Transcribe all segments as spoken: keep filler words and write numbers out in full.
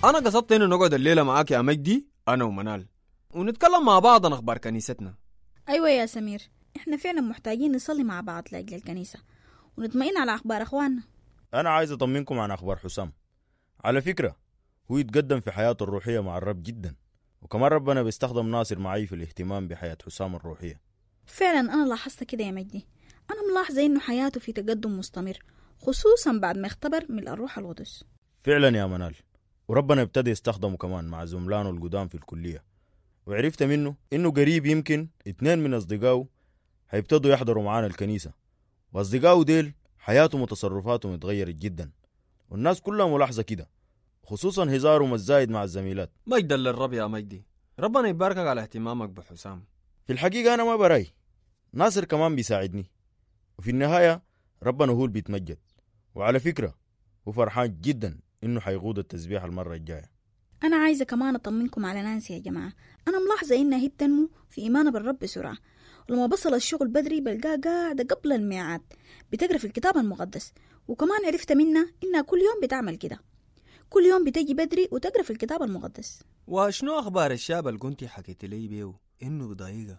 أنا قصدت إنه نقعد الليلة معاك يا مجدي أنا ومنال ونتكلم مع بعض عن أخبار كنيستنا. أيوة يا سمير، إحنا فعلا محتاجين نصلي مع بعض لأجل الكنيسة ونطمئن على أخبار أخواننا. أنا عايز أطمنكم عن أخبار حسام. على فكرة هو يتقدم في حياته الروحية مع الرب جدا، وكمان ربنا بيستخدم ناصر معي في الاهتمام بحياة حسام الروحية. فعلا أنا لاحظت كده يا مجدي، أنا ملاحظة إنه حياته في تقدم مستمر، خصوصا بعد ما اختبر من الروح القدس. فعلا يا منال، وربنا ابتدى يستخدمه كمان مع زملانه القدام في الكلية، وعرفت منه إنه قريب يمكن اتنين من أصدقائه هيبتدوا يحضروا معانا الكنيسة، وأصدقائه ديل حياتهم وتصرفاتهم اتغيرت جدا، والناس كلها ملاحظة كده، خصوصا هزارهم الزايد مع الزميلات. مجدا للرب يا مجدي، ربنا يباركك على اهتمامك بحسام. في الحقيقة أنا ما براي، ناصر كمان بيساعدني، وفي النهاية ربنا هو اللي بيتمجد. وعلى فكرة هو فرحان جدا إنه حيقود التسبيح المرة الجاية. أنا عايزة كمان أطمنكم على نانسي يا جماعة، أنا ملاحظة إنها هي بتنمو في إيمانها بالرب بسرعة، ولما بصل الشغل بدري بلقاها قاعدة قبل الميعاد بتقرأ في الكتاب المقدس، وكمان عرفت منها إنها كل يوم بتعمل كده، كل يوم بتجي بدري وتقرأ في الكتاب المقدس. وشنو أخبار الشاب اللي كنتي حكيت لي بيه إنه بضايقة؟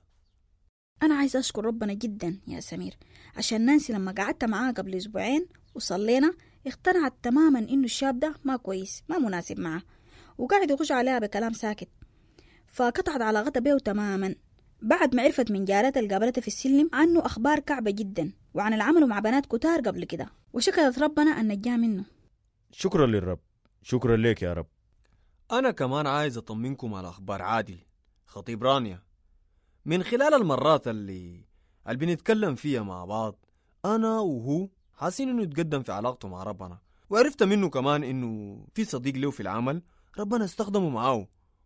أنا عايزة أشكر ربنا جدا يا سمير، عشان نانسي لما قعدت معاها قبل أسبوعين وصلينا اقتنعت تماما إنه الشاب ده ما كويس، ما مناسب معه، وقاعد يخش عليها بكلام ساكت، فقطعت علاقتها بيه تماما. بعد ما عرفت من جارتها اللي قابلتها في السلم عنه أخبار كعبة جدا وعن العمل مع بنات كتار قبل كده، وشكرت ربنا أن نجاه منه. شكرا للرب، شكرا لك يا رب. أنا كمان عايز أطمنكم على أخبار عادل خطيب رانيا. من خلال المرات اللي اللي بنتكلم فيها مع بعض أنا وهو حاسين إنه يتقدم في علاقته مع ربنا، وعرفت منه كمان إنه في صديق له في العمل ربنا استخدمه معاه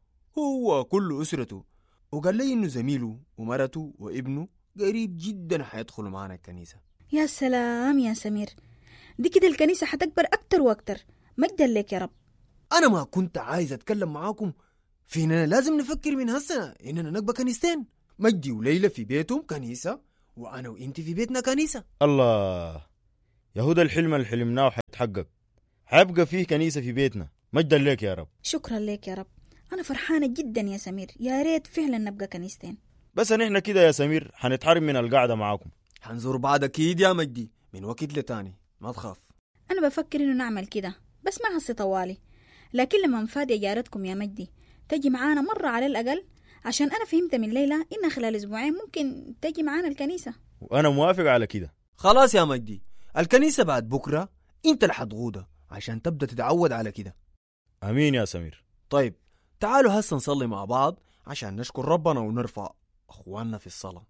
هو كل أسرته، وقال لي إنه زميله ومرته وابنه قريب جدا حيدخلوا معنا الكنيسة. يا سلام يا سمير، دي كده الكنيسة حتكبر أكتر وأكتر، مجدا لك يا رب. أنا ما كنت عايز أتكلم معاكم في إننا لازم نفكر من هسه إننا نقبى كنيستين، مجدي وليلى في بيتهم كنيسة وأنا وإنتي في بيتنا كنيسة. الله، يهودا الحلم اللي حلمناه حيتحقق، حيبقى فيه كنيسة في بيتنا، مجدا لك يا رب. شكرا لك يا رب، أنا فرحانة جدا يا سمير، يا ريت فعلا نبقى كنيستين. بس نحن كده يا سمير حنتحرم من القعدة معاكم. حنزور بعض أكيد يا مجدي من وقت لتاني، ما تخاف. أنا بفكر إنه نعمل كده بس ما هسي طوالي، لكن لما مفادي جارتكم يا مجدي تجي معانا مرة على الأقل، عشان أنا فهمت من ليلى إنها خلال أسبوعين ممكن تجي معانا الكنيسة. وأنا موافق على كده. خلاص يا مجدي، الكنيسة بعد بكرة إنت اللي حتغوضة عشان تبدأ تتعود على كده. أمين يا سمير. طيب تعالوا هسه نصلي مع بعض عشان نشكر ربنا ونرفع أخواننا في الصلاة.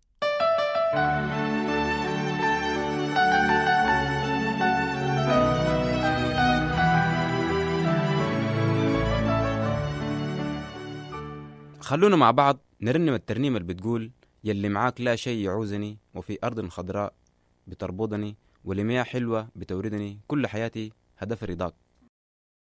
خلونا مع بعض نرنم الترنيمة اللي بتقول: يلي معاك لا شيء يعوزني، وفي أرض خضراء بتربضني، ولمياه حلوة بتوردني، كل حياتي هدف رضاك.